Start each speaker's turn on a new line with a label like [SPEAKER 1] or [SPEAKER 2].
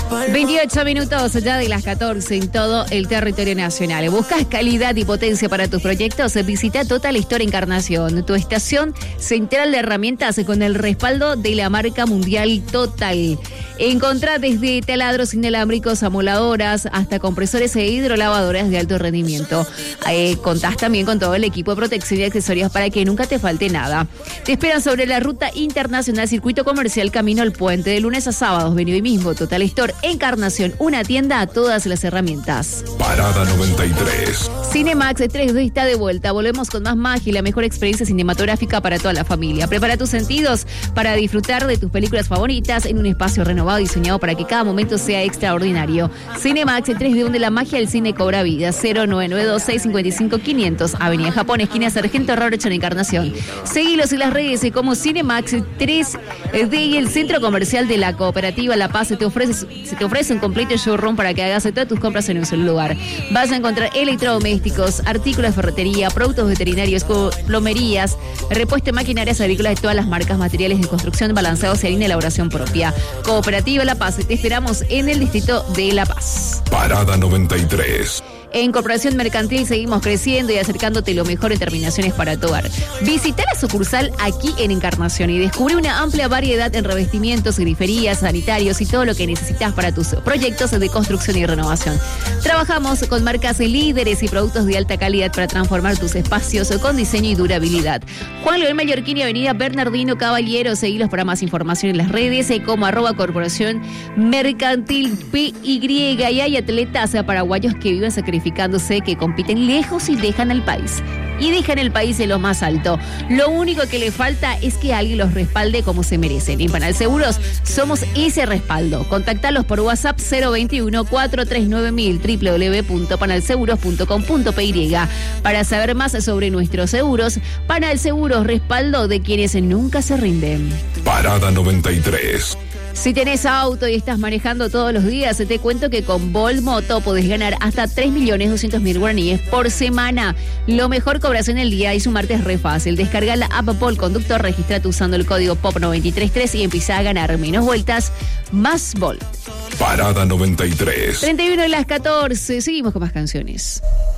[SPEAKER 1] 28 minutos ya de las 14 en todo el territorio nacional. ¿Buscas calidad y potencia para tus proyectos? Visita Total Store Encarnación, tu estación central de herramientas con el respaldo de la marca mundial Total. Encontrá desde taladros inalámbricos, amoladoras, hasta compresores e hidrolavadoras de alto rendimiento. Contás también con todo el equipo de protección y accesorios para que nunca te falte nada. Te esperan sobre la ruta internacional Circuito Comercial Camino al Puente, de lunes a sábados. Vení hoy mismo, Total Store Encarnación, una tienda a todas las herramientas.
[SPEAKER 2] Parada 93.
[SPEAKER 1] Cinemax 3D está de vuelta. Volvemos con más magia y la mejor experiencia cinematográfica para toda la familia. Prepara tus sentidos para disfrutar de tus películas favoritas en un espacio renovado diseñado para que cada momento sea extraordinario. Cinemax 3D, donde la magia del cine cobra vida. 0992-655-500, Avenida Japón, esquina Sargento Rocha en Encarnación. Seguilos en las redes como Cinemax 3D y el Centro Comercial de la Cooperativa La Paz se te ofrece un completo showroom para que hagas todas tus compras en un solo lugar. Vas a encontrar electrodomésticos, artículos de ferretería, productos veterinarios, plomerías, repuesto de maquinarias agrícolas de todas las marcas, materiales de construcción, balanceados y harina de elaboración propia. Cooperativa La Paz, te esperamos en el distrito de La Paz.
[SPEAKER 2] Parada 93.
[SPEAKER 1] En Corporación Mercantil seguimos creciendo y acercándote lo mejor en terminaciones para tu hogar. Visita la sucursal aquí en Encarnación y descubre una amplia variedad en revestimientos, griferías, sanitarios y todo lo que necesitas para tus proyectos de construcción y renovación. Trabajamos con marcas líderes y productos de alta calidad para transformar tus espacios con diseño y durabilidad. Juan León Mallorquín y Avenida Bernardino Caballero. Seguilos para más información en las redes como @Corporación Mercantil PY. Y hay atletas paraguayos que viven sacrificándose, que compiten lejos y dejan el país en lo más alto. Lo único que le falta es que alguien los respalde como se merecen. En Panal Seguros somos ese respaldo. Contactalos por WhatsApp 021-439-1000, www.panalseguros.com.py para saber más sobre nuestros seguros. Panal Seguros, respaldo de quienes nunca se rinden.
[SPEAKER 2] Parada 93.
[SPEAKER 1] Si tenés auto y estás manejando todos los días, te cuento que con Volmoto podés ganar hasta 3.200.000 guaraníes por semana. Lo mejor, cobras en el día y sumarte es re fácil. Descarga la app Pol Conductor, registrate usando el código POP933 y empezá a ganar menos vueltas, más Volt.
[SPEAKER 2] Parada 93.
[SPEAKER 1] 31 de las 14. Seguimos con más canciones.